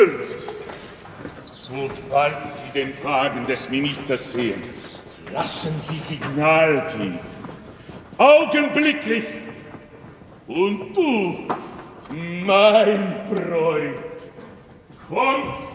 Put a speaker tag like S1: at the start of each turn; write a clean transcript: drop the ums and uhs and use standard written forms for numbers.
S1: Hören Sie. Sobald Sie den Wagen des Ministers sehen, lassen Sie Signal geben. Augenblicklich. Und du, mein Freund, kommst